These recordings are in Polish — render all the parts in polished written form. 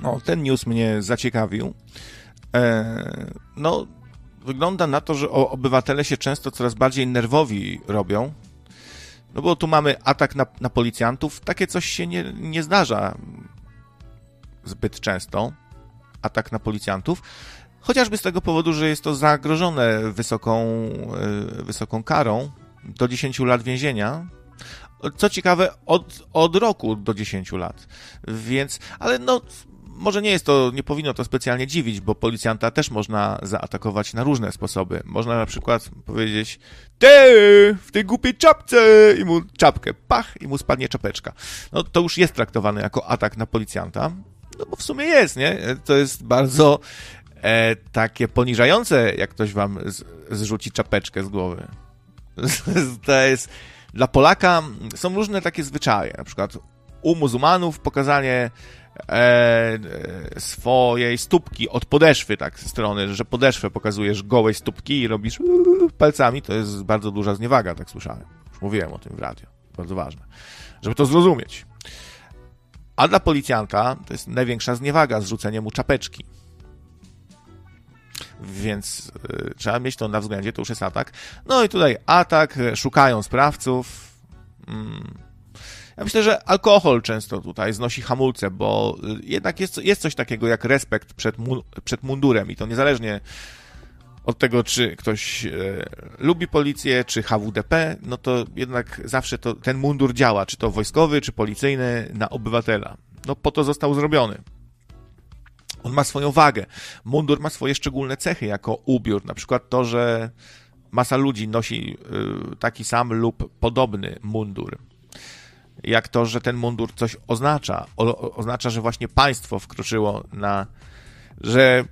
O, ten news mnie zaciekawił. No, wygląda na to, że obywatele się często coraz bardziej nerwowi robią. No bo tu mamy atak na policjantów. Takie coś się nie zdarza zbyt często. Atak na policjantów. Chociażby z tego powodu, że jest to zagrożone wysoką karą do 10 lat więzienia. Co ciekawe, od roku do 10 lat. Więc, ale no, może nie powinno to specjalnie dziwić, bo policjanta też można zaatakować na różne sposoby. Można na przykład powiedzieć: ty, w tej głupiej czapce, i mu czapkę, pach, i mu spadnie czapeczka. No to już jest traktowane jako atak na policjanta. No bo w sumie jest, nie? To jest bardzo takie poniżające, jak ktoś wam zrzuci czapeczkę z głowy. To jest... Dla Polaka są różne takie zwyczaje. Na przykład u muzułmanów pokazanie swojej stópki od podeszwy, tak, z strony, że podeszwę pokazujesz gołej stópki i robisz palcami, to jest bardzo duża zniewaga, tak słyszałem. Już mówiłem o tym w radio. Bardzo ważne. Żeby to zrozumieć. A dla policjanta to jest największa zniewaga, zrzucenie mu czapeczki. Więc trzeba mieć to na względzie, to już jest atak. No i tutaj atak, szukają sprawców. Ja myślę, że alkohol często tutaj znosi hamulce, bo jednak jest coś takiego jak respekt przed mundurem i to niezależnie od tego, czy ktoś lubi policję, czy HWDP, no to jednak zawsze ten mundur działa, czy to wojskowy, czy policyjny, na obywatela. No po to został zrobiony. On ma swoją wagę. Mundur ma swoje szczególne cechy jako ubiór. Na przykład to, że masa ludzi nosi taki sam lub podobny mundur. Jak to, że ten mundur coś oznacza. Oznacza, że właśnie państwo wkroczyło że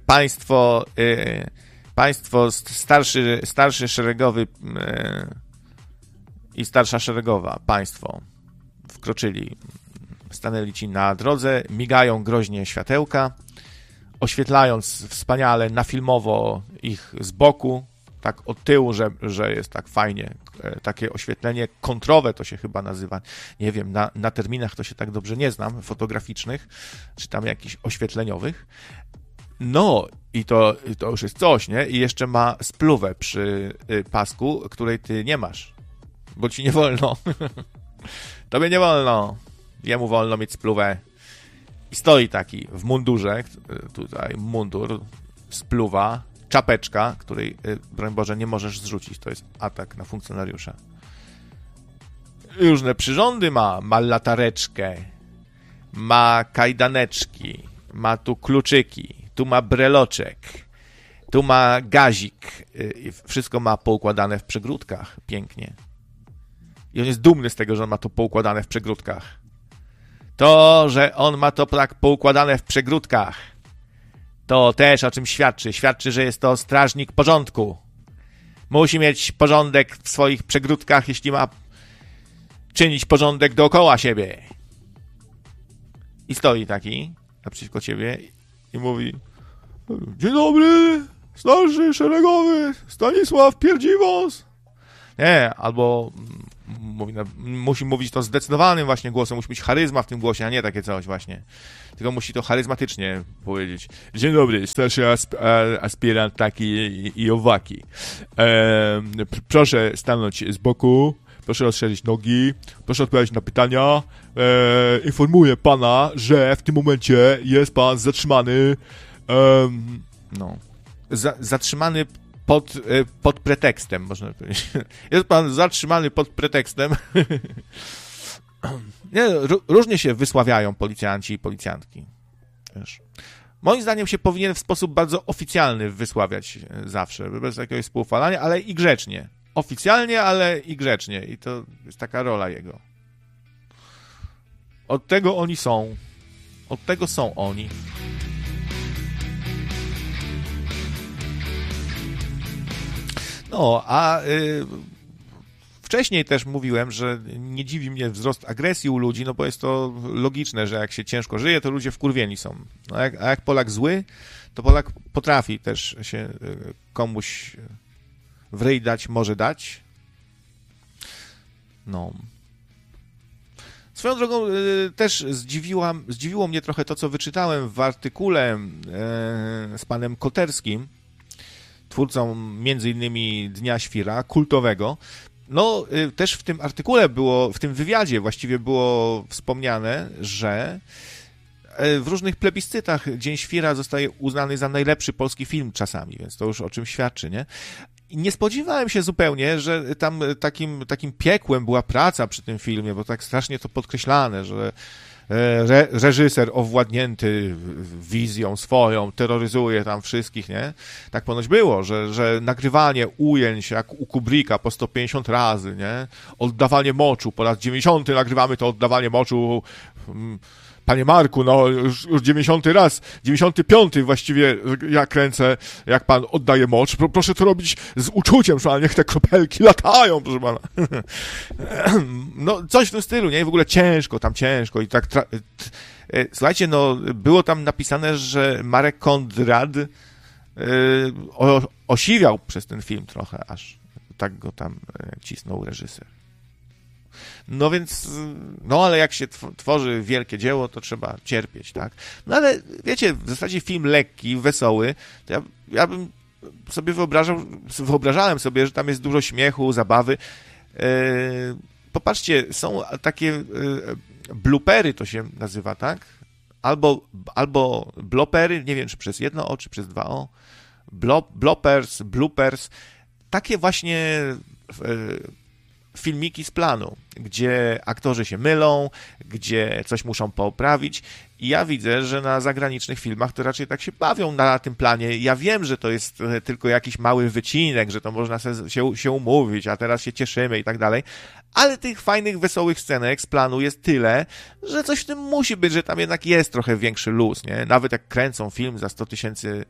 państwo starszy szeregowy i starsza szeregowa państwo wkroczyli. Stanęli ci na drodze, migają groźnie światełka, oświetlając wspaniale na filmowo ich z boku, tak od tyłu, że jest tak fajnie, takie oświetlenie kontrowe to się chyba nazywa, nie wiem, na terminach to się tak dobrze nie znam, fotograficznych, czy tam jakichś oświetleniowych. No i to już jest coś, nie? I jeszcze ma spluwę przy pasku, której ty nie masz, bo ci nie wolno. Tobie nie wolno, jemu wolno mieć spluwę. I stoi taki w mundurze, tutaj mundur, spluwa, czapeczka, której, broń Boże, nie możesz zrzucić. To jest atak na funkcjonariusza. Różne przyrządy ma latareczkę, ma kajdaneczki, ma tu kluczyki, tu ma breloczek, tu ma gazik. Wszystko ma poukładane w przegródkach. Pięknie. I on jest dumny z tego, że on ma to poukładane w przegródkach. To, że on ma to tak poukładane w przegródkach, to też o czym świadczy. Świadczy, że jest to strażnik porządku. Musi mieć porządek w swoich przegródkach, jeśli ma czynić porządek dookoła siebie. I stoi taki naprzeciwko ciebie i mówi: dzień dobry, starszy szeregowy Stanisław Pierdziwos. Nie, albo musi mówić to zdecydowanym właśnie głosem, musi być charyzma w tym głosie, a nie takie coś właśnie. Tylko musi to charyzmatycznie powiedzieć. Dzień dobry, starszy aspirant taki i owaki. Proszę stanąć z boku, proszę rozszerzyć nogi, proszę odpowiadać na pytania. Informuję pana, że w tym momencie jest pan zatrzymany. Zatrzymany pod pretekstem, można powiedzieć. Jest pan zatrzymany pod pretekstem. Nie, różnie się wysławiają policjanci i policjantki. Wiesz. Moim zdaniem się powinien w sposób bardzo oficjalny wysławiać zawsze, bez jakiegoś współchwalania, ale i grzecznie. Oficjalnie, ale i grzecznie. I to jest taka rola jego. Od tego oni są. Od tego są oni. No, a wcześniej też mówiłem, że nie dziwi mnie wzrost agresji u ludzi, no bo jest to logiczne, że jak się ciężko żyje, to ludzie wkurwieni są. No, a jak Polak zły, to Polak potrafi też się komuś w ryj dać, może dać. No. Swoją drogą też zdziwiło mnie trochę to, co wyczytałem w artykule z panem Koterskim, twórcą między innymi Dnia Świra, kultowego. No, też w tym artykule w tym wywiadzie właściwie było wspomniane, że w różnych plebiscytach Dzień Świra zostaje uznany za najlepszy polski film czasami, więc to już o czym świadczy, nie? I nie spodziewałem się zupełnie, że tam takim piekłem była praca przy tym filmie, bo tak strasznie to podkreślane, że reżyser owładnięty wizją swoją terroryzuje tam wszystkich, nie? Tak ponoć było, że nagrywanie ujęć jak u Kubricka po 150 razy, nie? Oddawanie moczu, po raz 90 nagrywamy to oddawanie moczu. Panie Marku, no już 90 raz, 95 właściwie ja kręcę, jak pan oddaje mocz. Proszę to robić z uczuciem, że niech te kropelki latają, proszę pana. No coś w tym stylu, nie? W ogóle ciężko i tak... Słuchajcie, no było tam napisane, że Marek Konrad osiwiał przez ten film trochę, aż tak go tam cisnął reżyser. No więc, no ale jak się tworzy wielkie dzieło, to trzeba cierpieć, tak? No ale wiecie, w zasadzie film lekki, wesoły, to ja bym sobie wyobrażałem sobie, że tam jest dużo śmiechu, zabawy. Popatrzcie, są takie bloopery, to się nazywa, tak? Albo blopery, nie wiem, czy przez jedno o, czy przez dwa o. Bloopers, takie właśnie filmiki z planu, gdzie aktorzy się mylą, gdzie coś muszą poprawić i ja widzę, że na zagranicznych filmach to raczej tak się bawią na tym planie. Ja wiem, że to jest tylko jakiś mały wycinek, że to można się umówić, a teraz się cieszymy i tak dalej, ale tych fajnych, wesołych scenek z planu jest tyle, że coś w tym musi być, że tam jednak jest trochę większy luz, nie? Nawet jak kręcą film za 100 000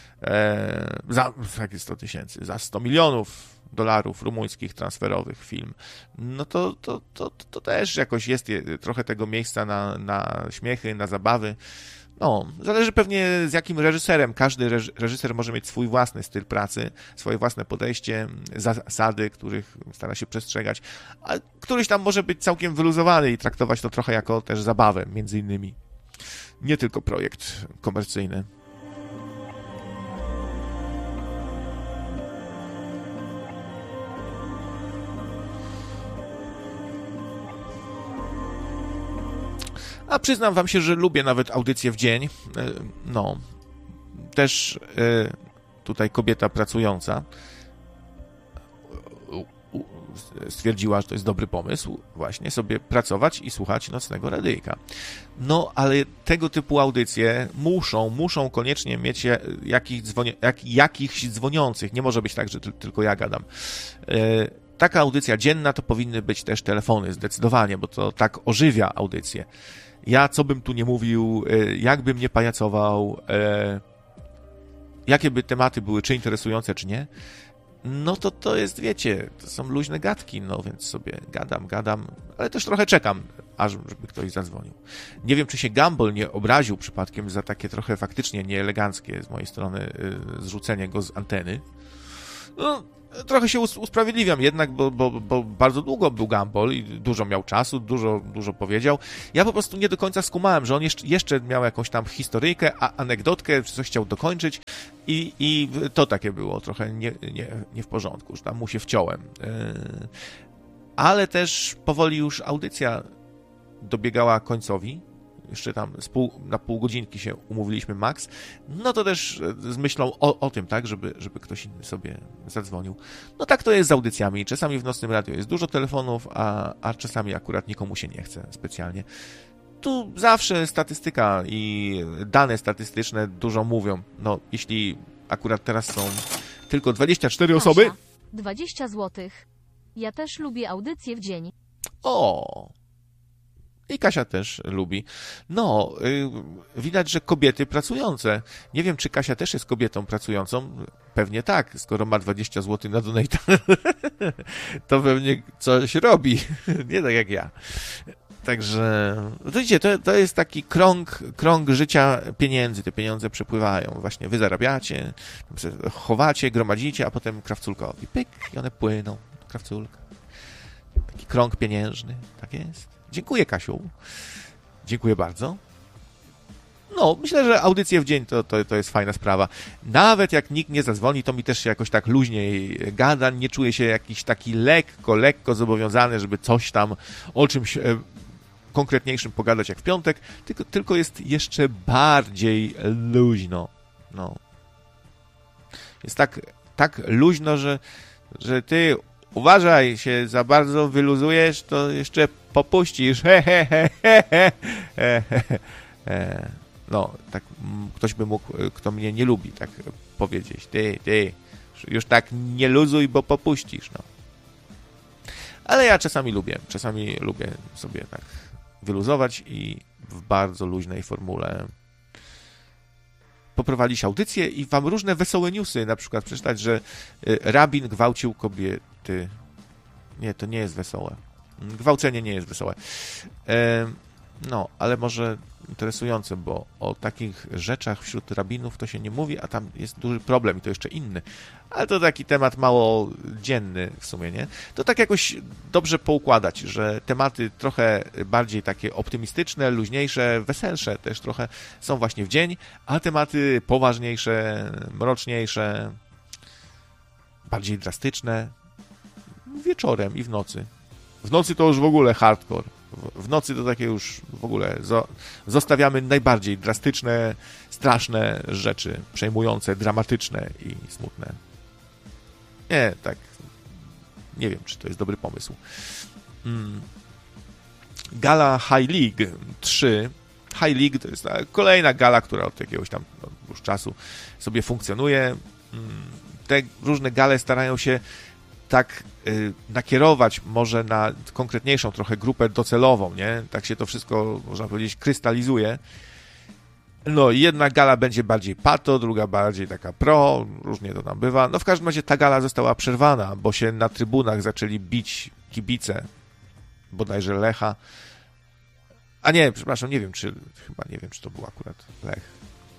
jakie 100 000, za 100 milionów dolarów rumuńskich transferowych film, no to też jakoś jest trochę tego miejsca na śmiechy, na zabawy. No, zależy pewnie z jakim reżyserem. Każdy reżyser może mieć swój własny styl pracy, swoje własne podejście, zasady, których stara się przestrzegać, a któryś tam może być całkiem wyluzowany i traktować to trochę jako też zabawę, między innymi. Nie tylko projekt komercyjny. A przyznam wam się, że lubię nawet audycję w dzień. No, też tutaj kobieta pracująca stwierdziła, że to jest dobry pomysł właśnie sobie pracować i słuchać nocnego radyjka. No, ale tego typu audycje muszą koniecznie mieć jakichś dzwoniących. Nie może być tak, że tylko ja gadam. Taka audycja dzienna to powinny być też telefony, zdecydowanie, bo to tak ożywia audycję. Ja co bym tu nie mówił, jak bym nie pajacował, jakie by tematy były, czy interesujące, czy nie, no to jest, wiecie, to są luźne gadki, no więc sobie gadam, ale też trochę czekam, aż żeby ktoś zadzwonił. Nie wiem, czy się Gumball nie obraził przypadkiem za takie trochę faktycznie nieeleganckie z mojej strony zrzucenie go z anteny. No, trochę się usprawiedliwiam jednak, bo bardzo długo był Gumball i dużo miał czasu, dużo powiedział. Ja po prostu nie do końca skumałem, że on jeszcze miał jakąś tam historyjkę, anegdotkę, czy coś chciał dokończyć i to takie było trochę nie w porządku, że tam mu się wciąłem. Ale też powoli już audycja dobiegała końcowi. Jeszcze tam na pół godzinki się umówiliśmy max, no to też z myślą o tym, tak, żeby ktoś inny sobie zadzwonił. No tak to jest z audycjami. Czasami w Nocnym Radiu jest dużo telefonów, a czasami akurat nikomu się nie chce specjalnie. Tu zawsze statystyka i dane statystyczne dużo mówią. No, jeśli akurat teraz są tylko 24 osoby... 20 zł. Ja też lubię audycję w dzień. O! I Kasia też lubi. No, widać, że kobiety pracujące. Nie wiem, czy Kasia też jest kobietą pracującą. Pewnie tak, skoro ma 20 zł na donate, to pewnie coś robi. Nie tak jak ja. Także, widzicie, to jest taki krąg życia pieniędzy. Te pieniądze przepływają. Właśnie wy zarabiacie, chowacie, gromadzicie, a potem krawculkowi pyk i one płyną do krawculka. Taki krąg pieniężny. Tak jest. Dziękuję, Kasiu. Dziękuję bardzo. No, myślę, że audycje w dzień to jest fajna sprawa. Nawet jak nikt nie zadzwoni, to mi też się jakoś tak luźniej gada. Nie czuję się jakiś taki lekko zobowiązany, żeby coś tam o czymś konkretniejszym pogadać jak w piątek, tylko jest jeszcze bardziej luźno. No. Jest tak luźno, że ty uważaj, się za bardzo wyluzujesz, to jeszcze popuścisz. No, tak ktoś by mógł, kto mnie nie lubi, tak powiedzieć. Ty, już tak nie luzuj, bo popuścisz, no. Ale ja czasami lubię sobie tak wyluzować i w bardzo luźnej formule poprowadzić audycję i wam różne wesołe newsy, na przykład przeczytać, że rabin gwałcił kobiety. Nie, to nie jest wesołe. Gwałcenie nie jest wesołe. No, ale może interesujące, bo o takich rzeczach wśród rabinów to się nie mówi, a tam jest duży problem i to jeszcze inny. Ale to taki temat mało dzienny w sumie, nie? To tak jakoś dobrze poukładać, że tematy trochę bardziej takie optymistyczne, luźniejsze, weselsze też trochę są właśnie w dzień, a tematy poważniejsze, mroczniejsze, bardziej drastyczne wieczorem i w nocy. W nocy to już w ogóle hardcore. W nocy to takie już w ogóle zostawiamy najbardziej drastyczne, straszne rzeczy, przejmujące, dramatyczne i smutne. Nie, tak. Nie wiem, czy to jest dobry pomysł. Gala High League 3. High League to jest kolejna gala, która od jakiegoś tam już czasu sobie funkcjonuje. Te różne gale starają się tak nakierować może na konkretniejszą trochę grupę docelową, nie? Tak się to wszystko, można powiedzieć, krystalizuje. No i jedna gala będzie bardziej pato, druga bardziej taka pro, różnie to tam bywa. No w każdym razie ta gala została przerwana, bo się na trybunach zaczęli bić kibice, bodajże Lecha. A nie, przepraszam, nie wiem, czy to był akurat Lech.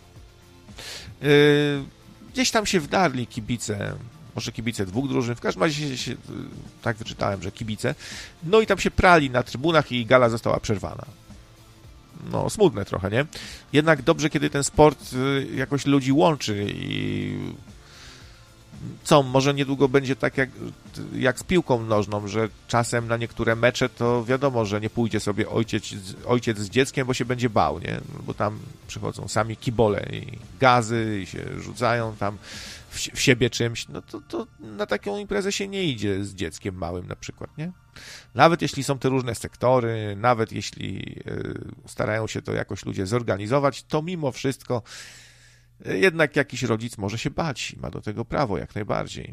Gdzieś tam się wdarli kibice, może kibice dwóch drużyn, w każdym razie się tak wyczytałem, że kibice. No i tam się prali na trybunach i gala została przerwana. No, smutne trochę, nie? Jednak dobrze, kiedy ten sport jakoś ludzi łączy i może niedługo będzie tak jak z piłką nożną, że czasem na niektóre mecze to wiadomo, że nie pójdzie sobie ojciec z dzieckiem, bo się będzie bał, nie? Bo tam przychodzą sami kibole i gazy i się rzucają tam w siebie czymś, no to na taką imprezę się nie idzie z dzieckiem małym na przykład, nie? Nawet jeśli są te różne sektory, nawet jeśli starają się to jakoś ludzie zorganizować, to mimo wszystko jednak jakiś rodzic może się bać i ma do tego prawo jak najbardziej.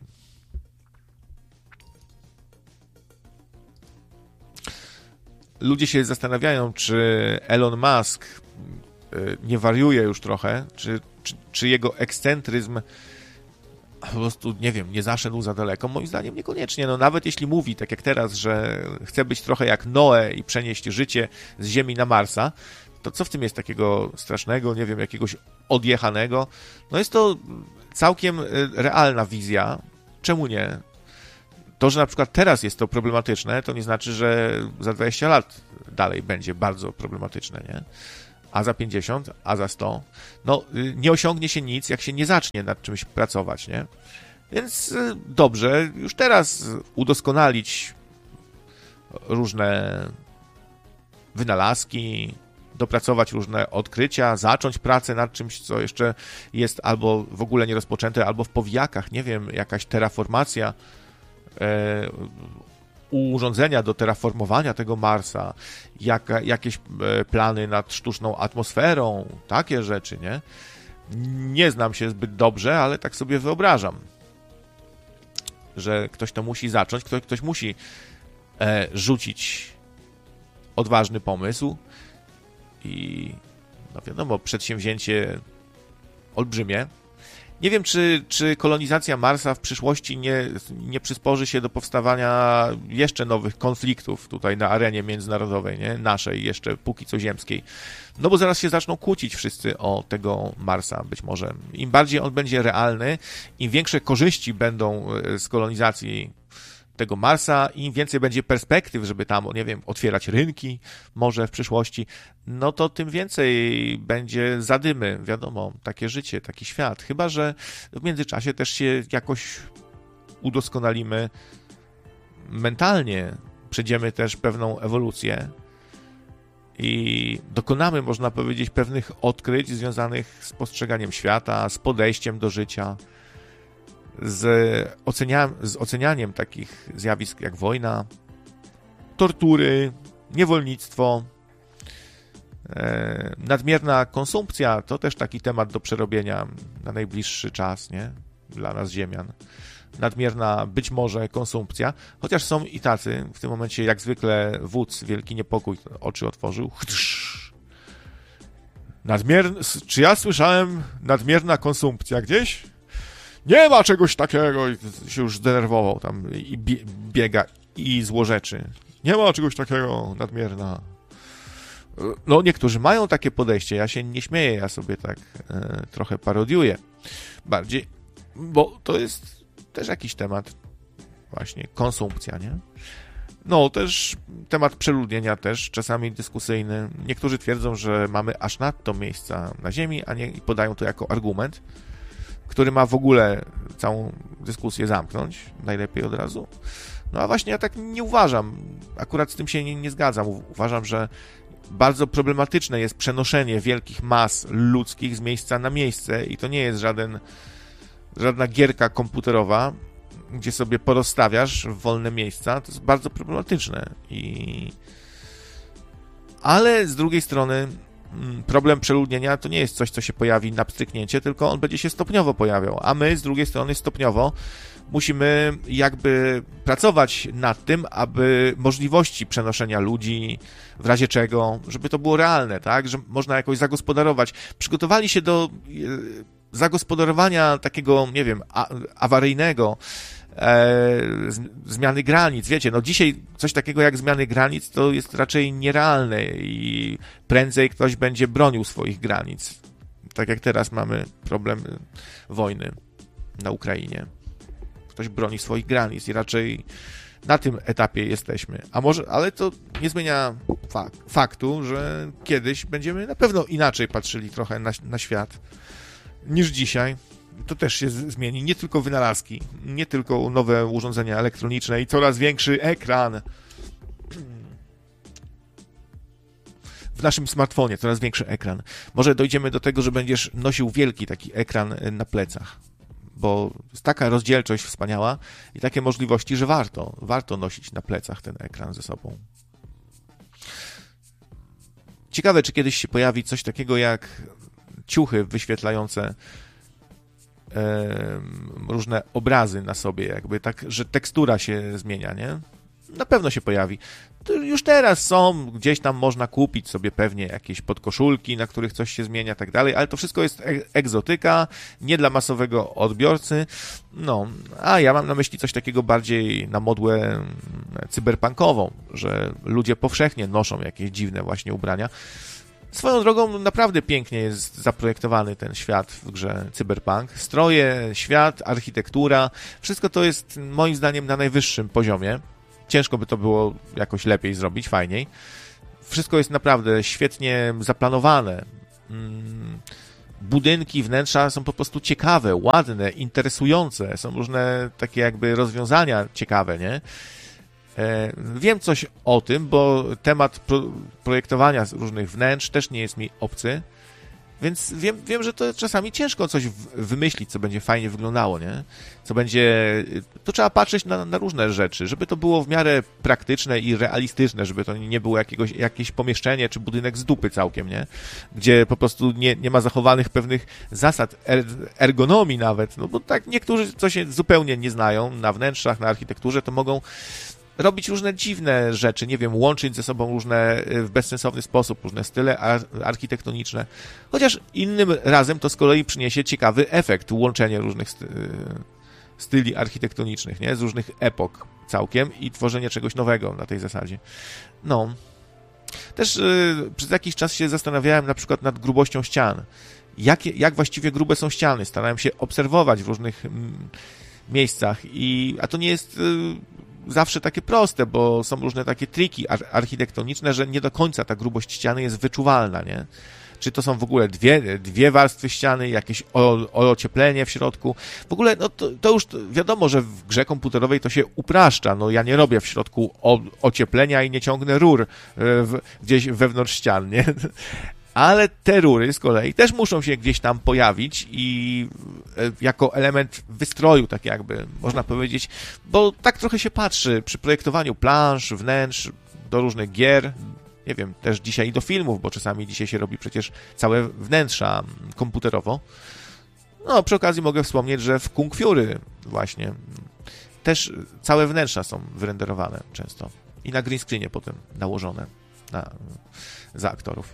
Ludzie się zastanawiają, czy Elon Musk nie wariuje już trochę, czy jego ekscentryzm po prostu, nie wiem, nie zaszedł za daleko. Moim zdaniem niekoniecznie. No nawet jeśli mówi, tak jak teraz, że chce być trochę jak Noe i przenieść życie z Ziemi na Marsa, to co w tym jest takiego strasznego, nie wiem, jakiegoś odjechanego? No jest to całkiem realna wizja. Czemu nie? To, że na przykład teraz jest to problematyczne, to nie znaczy, że za 20 lat dalej będzie bardzo problematyczne, nie? A za 50, a za 100. No, nie osiągnie się nic, jak się nie zacznie nad czymś pracować, nie? Więc dobrze, już teraz udoskonalić różne wynalazki, dopracować różne odkrycia, zacząć pracę nad czymś, co jeszcze jest albo w ogóle nie rozpoczęte, albo w powijakach, nie wiem, jakaś terraformacja, urządzenia do terraformowania tego Marsa, jakieś plany nad sztuczną atmosferą, takie rzeczy, nie? Nie znam się zbyt dobrze, ale tak sobie wyobrażam, że ktoś to musi zacząć, ktoś musi rzucić odważny pomysł i no wiadomo, przedsięwzięcie olbrzymie. Nie wiem, czy kolonizacja Marsa w przyszłości nie przysporzy się do powstawania jeszcze nowych konfliktów tutaj na arenie międzynarodowej, nie? Naszej jeszcze póki co ziemskiej. No bo zaraz się zaczną kłócić wszyscy o tego Marsa być może. Im bardziej on będzie realny, im większe korzyści będą z kolonizacji tego Marsa, im więcej będzie perspektyw, żeby tam, nie wiem, otwierać rynki może w przyszłości, no to tym więcej będzie zadymy, wiadomo, takie życie, taki świat. Chyba że w międzyczasie też się jakoś udoskonalimy mentalnie, przejdziemy też pewną ewolucję i dokonamy, można powiedzieć, pewnych odkryć związanych z postrzeganiem świata, z podejściem do życia, z ocenianiem takich zjawisk jak wojna, tortury, niewolnictwo, nadmierna konsumpcja. To też taki temat do przerobienia na najbliższy czas, nie? Dla nas ziemian. Nadmierna być może konsumpcja, chociaż są i tacy, w tym momencie jak zwykle wódz, wielki niepokój, oczy otworzył. Czy ja słyszałem nadmierna konsumpcja gdzieś? Nie ma czegoś takiego, i się już zdenerwował tam i biega i złorzeczy. Nie ma czegoś takiego, nadmierna. No niektórzy mają takie podejście, ja się nie śmieję, ja sobie tak trochę parodiuję. Bardziej, bo to jest też jakiś temat, właśnie konsumpcja, nie? No też temat przeludnienia też czasami dyskusyjny. Niektórzy twierdzą, że mamy aż nadto miejsca na Ziemi, a nie podają to jako argument, który ma w ogóle całą dyskusję zamknąć, najlepiej od razu. No a właśnie ja tak nie uważam, akurat z tym się nie zgadzam. Uważam, że bardzo problematyczne jest przenoszenie wielkich mas ludzkich z miejsca na miejsce i to nie jest żadna gierka komputerowa, gdzie sobie porozstawiasz wolne miejsca. To jest bardzo problematyczne. Ale z drugiej strony problem przeludnienia to nie jest coś, co się pojawi na pstryknięcie, tylko on będzie się stopniowo pojawiał, a my z drugiej strony stopniowo musimy jakby pracować nad tym, aby możliwości przenoszenia ludzi, w razie czego, żeby to było realne, tak, że można jakoś zagospodarować. Przygotowali się do zagospodarowania takiego, nie wiem, awaryjnego, zmiany granic. Wiecie, no dzisiaj coś takiego jak zmiany granic to jest raczej nierealne i prędzej ktoś będzie bronił swoich granic. Tak jak teraz mamy problem wojny na Ukrainie. Ktoś broni swoich granic i raczej na tym etapie jesteśmy. Ale to nie zmienia faktu, że kiedyś będziemy na pewno inaczej patrzyli trochę na świat niż dzisiaj. To też się zmieni. Nie tylko wynalazki, nie tylko nowe urządzenia elektroniczne i coraz większy ekran. W naszym smartfonie coraz większy ekran. Może dojdziemy do tego, że będziesz nosił wielki taki ekran na plecach, bo jest taka rozdzielczość wspaniała i takie możliwości, że warto nosić na plecach ten ekran ze sobą. Ciekawe, czy kiedyś się pojawi coś takiego jak ciuchy wyświetlające różne obrazy na sobie, jakby tak, że tekstura się zmienia, nie? Na pewno się pojawi. To już teraz są, gdzieś tam można kupić sobie pewnie jakieś podkoszulki, na których coś się zmienia, tak dalej, ale to wszystko jest egzotyka, nie dla masowego odbiorcy. No, a ja mam na myśli coś takiego bardziej na modłę cyberpunkową, że ludzie powszechnie noszą jakieś dziwne właśnie ubrania. Swoją drogą naprawdę pięknie jest zaprojektowany ten świat w grze Cyberpunk. Stroje, świat, architektura, wszystko to jest moim zdaniem na najwyższym poziomie. Ciężko by to było jakoś lepiej zrobić, fajniej. Wszystko jest naprawdę świetnie zaplanowane. Budynki, wnętrza są po prostu ciekawe, ładne, interesujące. Są różne takie jakby rozwiązania ciekawe, nie? Wiem coś o tym, bo temat projektowania różnych wnętrz też nie jest mi obcy, więc wiem, że to czasami ciężko coś wymyślić, co będzie fajnie wyglądało, nie? To trzeba patrzeć na różne rzeczy, żeby to było w miarę praktyczne i realistyczne, żeby to nie było jakieś pomieszczenie czy budynek z dupy całkiem, nie? Gdzie po prostu nie ma zachowanych pewnych zasad ergonomii nawet, no bo tak niektórzy, co się zupełnie nie znają na wnętrzach, na architekturze, to mogą robić różne dziwne rzeczy, nie wiem, łączyć ze sobą różne w bezsensowny sposób, różne style architektoniczne. Chociaż innym razem to z kolei przyniesie ciekawy efekt, łączenie różnych styli architektonicznych, nie? Z różnych epok całkiem i tworzenie czegoś nowego na tej zasadzie. No. Też przez jakiś czas się zastanawiałem na przykład nad grubością ścian. Jak właściwie grube są ściany? Starałem się obserwować w różnych miejscach, a to nie jest zawsze takie proste, bo są różne takie triki architektoniczne, że nie do końca ta grubość ściany jest wyczuwalna, nie? Czy to są w ogóle dwie warstwy ściany, jakieś ocieplenie w środku. W ogóle no to już wiadomo, że w grze komputerowej to się upraszcza. No ja nie robię w środku ocieplenia i nie ciągnę rur gdzieś wewnątrz ścian, nie? Ale te rury z kolei też muszą się gdzieś tam pojawić i jako element wystroju, tak jakby można powiedzieć, bo tak trochę się patrzy przy projektowaniu plansz, wnętrz, do różnych gier, nie wiem, też dzisiaj do filmów, bo czasami dzisiaj się robi przecież całe wnętrza komputerowo. No, przy okazji mogę wspomnieć, że w Kung Fury właśnie też całe wnętrza są wyrenderowane często i na green screenie potem nałożone za aktorów.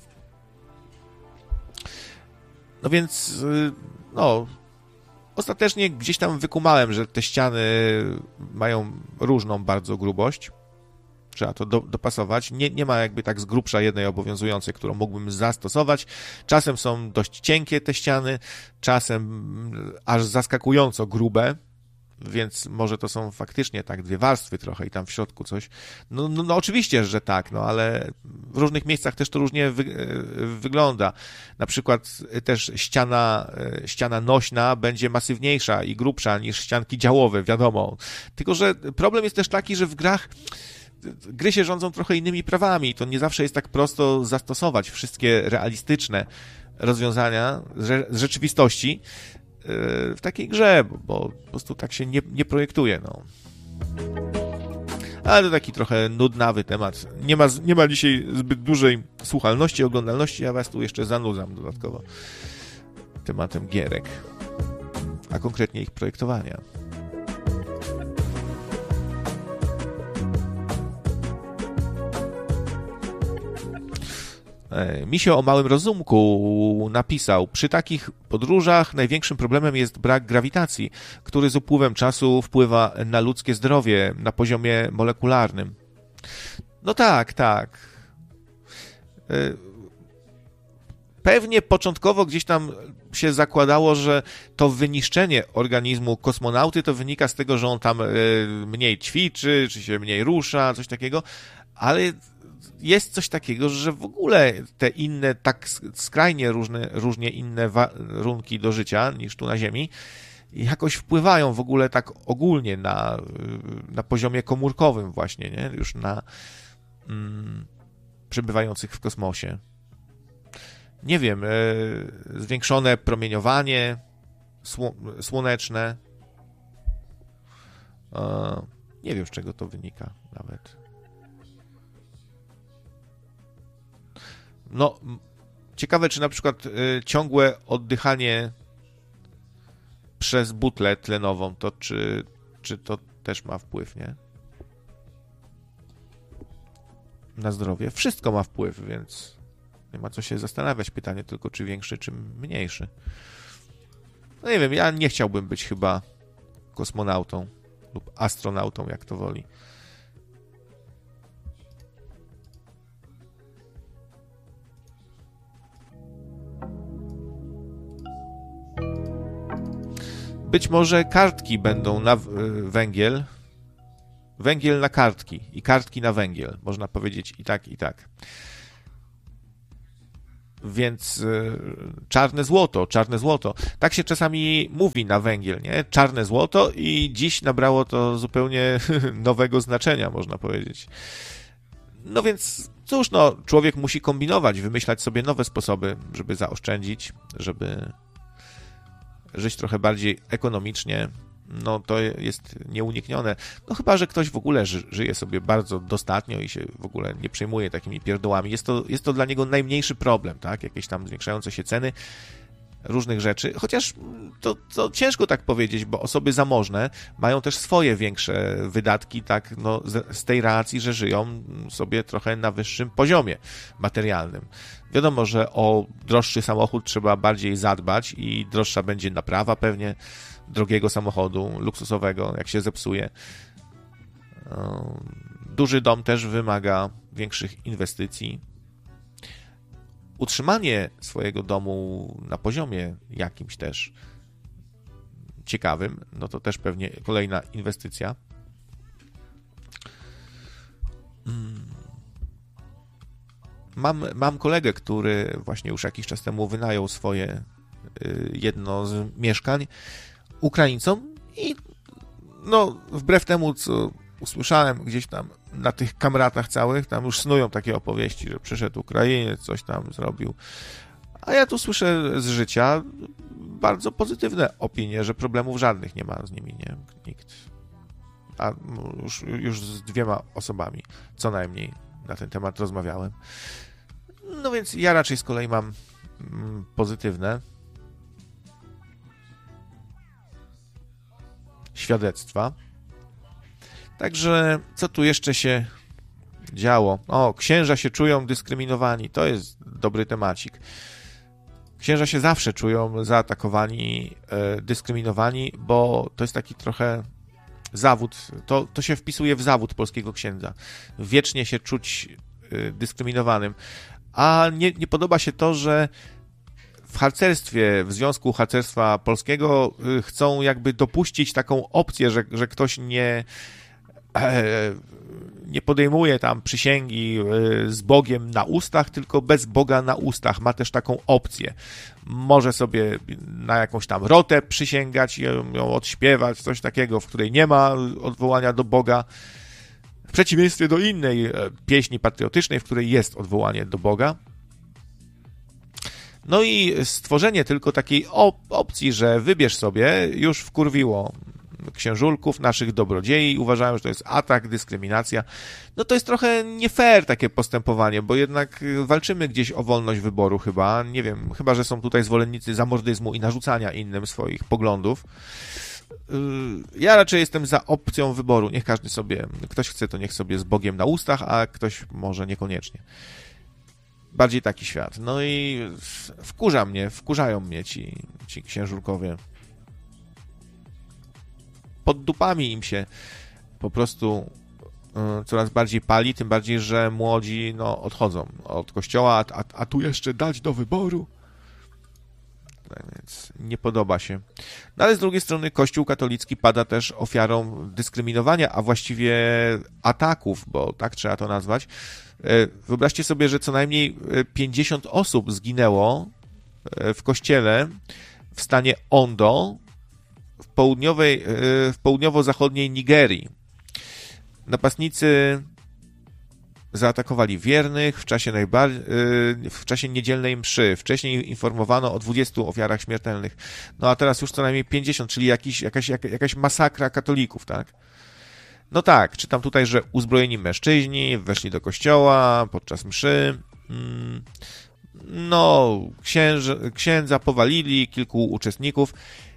No więc, no, ostatecznie gdzieś tam wykumałem, że te ściany mają różną bardzo grubość. Trzeba to dopasować. Nie ma jakby tak z grubsza jednej obowiązującej, którą mógłbym zastosować. Czasem są dość cienkie te ściany, czasem aż zaskakująco grube, więc może to są faktycznie tak dwie warstwy trochę i tam w środku coś. No oczywiście, że tak, no ale w różnych miejscach też to różnie wygląda. Na przykład też ściana nośna będzie masywniejsza i grubsza niż ścianki działowe, wiadomo. Tylko że problem jest też taki, że w grach gry się rządzą trochę innymi prawami. To nie zawsze jest tak prosto zastosować wszystkie realistyczne rozwiązania z rzeczywistości w takiej grze, bo po prostu tak się nie projektuje. No. Ale to taki trochę nudnawy temat. Nie ma dzisiaj zbyt dużej słuchalności, oglądalności. Ja was tu jeszcze zanudzam dodatkowo tematem gierek, a konkretnie ich projektowania. Misio o małym rozumku napisał: przy takich podróżach największym problemem jest brak grawitacji, który z upływem czasu wpływa na ludzkie zdrowie na poziomie molekularnym. No tak. Pewnie początkowo gdzieś tam się zakładało, że to wyniszczenie organizmu kosmonauty to wynika z tego, że on tam mniej ćwiczy, czy się mniej rusza, coś takiego, ale jest coś takiego, że w ogóle te inne, tak skrajnie różnie inne warunki do życia niż tu na Ziemi, jakoś wpływają w ogóle tak ogólnie na poziomie komórkowym właśnie, nie? Już na przebywających w kosmosie. Nie wiem, zwiększone promieniowanie słoneczne. Nie wiem, z czego to wynika nawet. No, ciekawe, czy na przykład ciągłe oddychanie przez butlę tlenową, to czy to też ma wpływ, nie? Na zdrowie. Wszystko ma wpływ, więc nie ma co się zastanawiać. Pytanie tylko, czy większy, czy mniejszy. No nie wiem, ja nie chciałbym być chyba kosmonautą lub astronautą, jak to woli. Być może kartki będą na węgiel. Węgiel na kartki i kartki na węgiel. Można powiedzieć i tak, i tak. Więc czarne złoto. Tak się czasami mówi na węgiel, nie? Czarne złoto i dziś nabrało to zupełnie nowego znaczenia, można powiedzieć. No więc cóż, no, człowiek musi kombinować, wymyślać sobie nowe sposoby, żeby zaoszczędzić, żeby żyć trochę bardziej ekonomicznie. No to jest nieuniknione. No chyba, że ktoś w ogóle żyje sobie bardzo dostatnio i się w ogóle nie przejmuje takimi pierdołami. Jest to dla niego najmniejszy problem, tak? Jakieś tam zwiększające się ceny różnych rzeczy. Chociaż to ciężko tak powiedzieć, bo osoby zamożne mają też swoje większe wydatki, tak? No, z tej racji, że żyją sobie trochę na wyższym poziomie materialnym. Wiadomo, że o droższy samochód trzeba bardziej zadbać i droższa będzie naprawa pewnie drogiego samochodu, luksusowego, jak się zepsuje. Duży dom też wymaga większych inwestycji. Utrzymanie swojego domu na poziomie jakimś też ciekawym, no to też pewnie kolejna inwestycja. Mam kolegę, który właśnie już jakiś czas temu wynajął swoje jedno z mieszkań Ukraińcom i no, wbrew temu, co usłyszałem gdzieś tam na tych kamratach całych, tam już snują takie opowieści, że przyszedł Ukrainiec, coś tam zrobił. A ja tu słyszę z życia bardzo pozytywne opinie, że problemów żadnych nie ma z nimi, nie? Nikt. A już z 2 osobami co najmniej na ten temat rozmawiałem. No więc ja raczej z kolei mam pozytywne świadectwa. Także co tu jeszcze się działo? O, księża się czują dyskryminowani. To jest dobry temacik. Księża się zawsze czują zaatakowani, dyskryminowani, bo to jest taki trochę zawód. To się wpisuje w zawód polskiego księdza. Wiecznie się czuć dyskryminowanym. A nie podoba się to, że w harcerstwie, w Związku Harcerstwa Polskiego chcą jakby dopuścić taką opcję, że ktoś nie podejmuje tam przysięgi z Bogiem na ustach, tylko bez Boga na ustach. Ma też taką opcję. Może sobie na jakąś tam rotę przysięgać, ją odśpiewać, coś takiego, w której nie ma odwołania do Boga. W przeciwieństwie do innej pieśni patriotycznej, w której jest odwołanie do Boga. No i stworzenie tylko takiej opcji, że wybierz sobie, już wkurwiło księżulków, naszych dobrodziei. Uważają, że to jest atak, dyskryminacja. No to jest trochę nie fair takie postępowanie, bo jednak walczymy gdzieś o wolność wyboru chyba. Nie wiem, chyba że są tutaj zwolennicy zamordyzmu i narzucania innym swoich poglądów. Ja raczej jestem za opcją wyboru. Niech każdy sobie, ktoś chce, to niech sobie z Bogiem na ustach, a ktoś może niekoniecznie. Bardziej taki świat. No i wkurzają mnie ci księżurkowie. Pod dupami im się po prostu coraz bardziej pali, tym bardziej, że młodzi odchodzą od kościoła, a tu jeszcze dać do wyboru. Tak więc nie podoba się. No ale z drugiej strony Kościół katolicki pada też ofiarą dyskryminowania, a właściwie ataków, bo tak trzeba to nazwać. Wyobraźcie sobie, że co najmniej 50 osób zginęło w kościele w stanie Ondo w południowo-zachodniej Nigerii. Napastnicy zaatakowali wiernych w czasie niedzielnej mszy. Wcześniej informowano o 20 ofiarach śmiertelnych. No a teraz już co najmniej 50, czyli jakaś masakra katolików, tak? No tak, czytam tutaj, że uzbrojeni mężczyźni weszli do kościoła podczas mszy. No, księdza powalili, kilku uczestników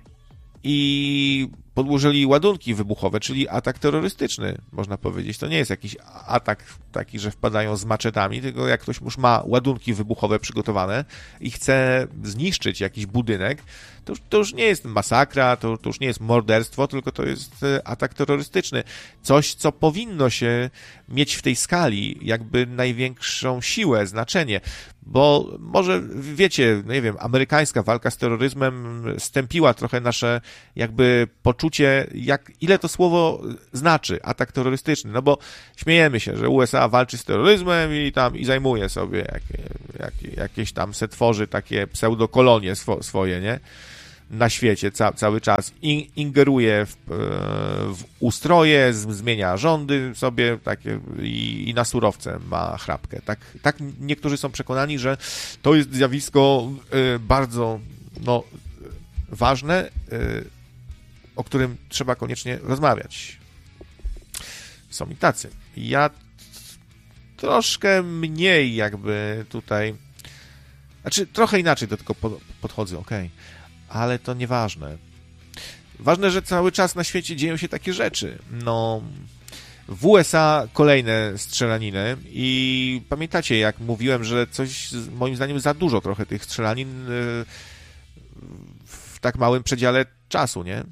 i podłożyli ładunki wybuchowe, czyli atak terrorystyczny, można powiedzieć. To nie jest jakiś atak taki, że wpadają z maczetami, tylko jak ktoś już ma ładunki wybuchowe przygotowane i chce zniszczyć jakiś budynek, to już nie jest masakra, to już nie jest morderstwo, tylko to jest atak terrorystyczny. Coś, co powinno się mieć w tej skali jakby największą siłę, znaczenie. Bo może, wiecie, no nie wiem, amerykańska walka z terroryzmem stępiła trochę nasze jakby poczucie, ile to słowo znaczy, atak terrorystyczny. No bo śmiejemy się, że USA walczy z terroryzmem i zajmuje sobie jakieś tam se tworzy takie pseudokolonie swoje, nie? Na świecie cały czas ingeruje w ustroje, zmienia rządy sobie takie i na surowce ma chrapkę. Tak niektórzy są przekonani, że to jest zjawisko bardzo ważne, o którym trzeba koniecznie rozmawiać. Są i tacy. Ja troszkę mniej jakby tutaj, znaczy trochę inaczej do tego podchodzę, okej. Ale to nieważne. Ważne, że cały czas na świecie dzieją się takie rzeczy. No, w USA kolejne strzelaniny i pamiętacie, jak mówiłem, że coś, moim zdaniem, za dużo trochę tych strzelanin w tak małym przedziale czasu, nie?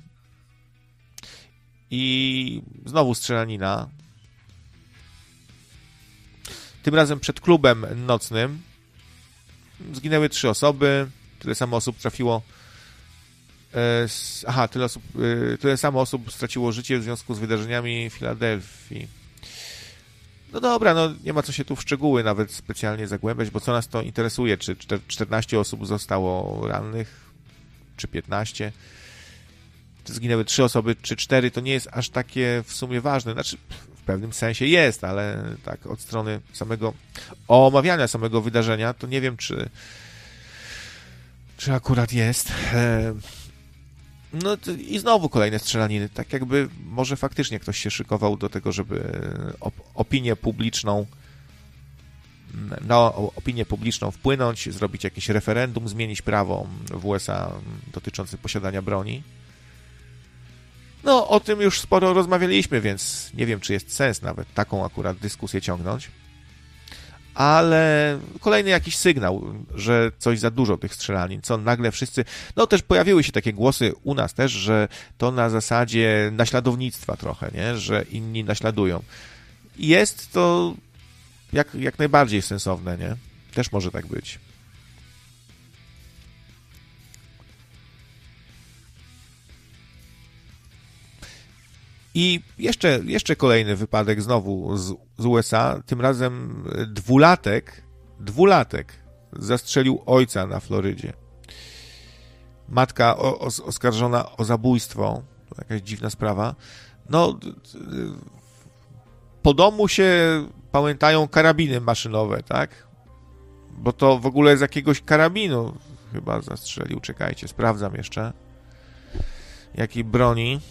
I znowu strzelanina. Tym razem przed klubem nocnym. Zginęły 3 osoby. Tyle samo osób trafiło. Tyle samo osób straciło życie w związku z wydarzeniami w Filadelfii. No dobra, no nie ma co się tu w szczegóły nawet specjalnie zagłębiać, bo co nas to interesuje, czy 14 osób zostało rannych, czy 15, czy zginęły 3 osoby, czy 4, to nie jest aż takie w sumie ważne. Znaczy, w pewnym sensie jest, ale tak od strony samego omawiania samego wydarzenia, to nie wiem, czy akurat jest. No i znowu kolejne strzelaniny. Tak jakby może faktycznie ktoś się szykował do tego, żeby opinię publiczną na opinię publiczną wpłynąć, zrobić jakieś referendum, zmienić prawo w USA dotyczące posiadania broni. No, o tym już sporo rozmawialiśmy, więc nie wiem, czy jest sens nawet taką akurat dyskusję ciągnąć. Ale kolejny jakiś sygnał, że coś za dużo tych strzelanin, co nagle wszyscy... No też pojawiły się takie głosy u nas też, że to na zasadzie naśladownictwa trochę, nie? Że inni naśladują. Jest to jak najbardziej sensowne, nie? Też może tak być. I jeszcze kolejny wypadek znowu z USA, tym razem dwulatek zastrzelił ojca na Florydzie. Matka oskarżona o zabójstwo, to jakaś dziwna sprawa. No, po domu się pamiętają karabiny maszynowe, tak? Bo to w ogóle z jakiegoś karabinu chyba zastrzelił. Czekajcie, sprawdzam jeszcze. Jakiej broni?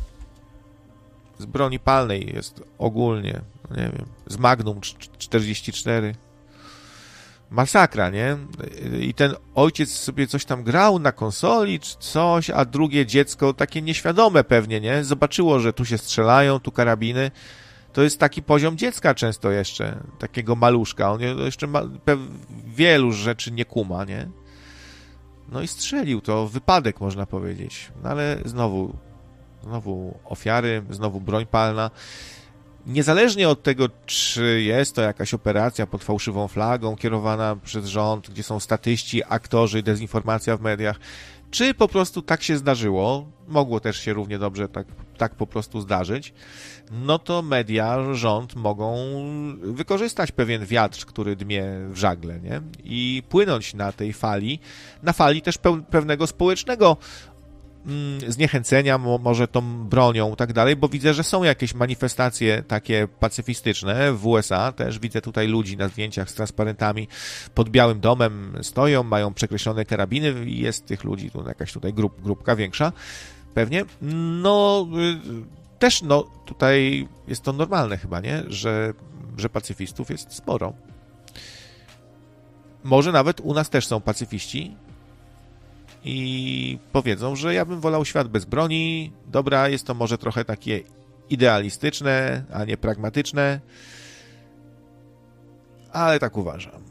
Z broni palnej jest ogólnie, no nie wiem, z Magnum 44. Masakra, nie? I ten ojciec sobie coś tam grał na konsoli czy coś, a drugie dziecko, takie nieświadome pewnie, nie? Zobaczyło, że tu się strzelają, tu karabiny. To jest taki poziom dziecka często jeszcze, takiego maluszka. On jeszcze wielu rzeczy nie kuma, nie? No i strzelił, to wypadek można powiedzieć. No ale znowu ofiary, znowu broń palna. Niezależnie od tego, czy jest to jakaś operacja pod fałszywą flagą kierowana przez rząd, gdzie są statyści, aktorzy, dezinformacja w mediach, czy po prostu tak się zdarzyło, mogło też się równie dobrze tak po prostu zdarzyć, no to media, rząd mogą wykorzystać pewien wiatr, który dmie w żagle, nie? I płynąć na tej fali, na fali też pewnego społecznego zniechęcenia może tą bronią i tak dalej, bo widzę, że są jakieś manifestacje takie pacyfistyczne w USA, też widzę tutaj ludzi na zdjęciach z transparentami pod Białym Domem stoją, mają przekreślone karabiny i jest tych ludzi, tu jakaś tutaj grupka większa pewnie, no też no tutaj jest to normalne chyba, nie? Że pacyfistów jest sporo. Może nawet u nas też są pacyfiści i powiedzą, że ja bym wolał świat bez broni. Dobra, jest to może trochę takie idealistyczne, a nie pragmatyczne, ale tak uważam.